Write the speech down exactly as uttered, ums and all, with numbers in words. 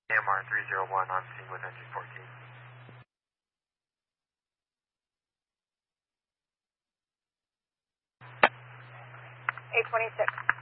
M R three zero one on scene with engine fourteen. eight twenty-six.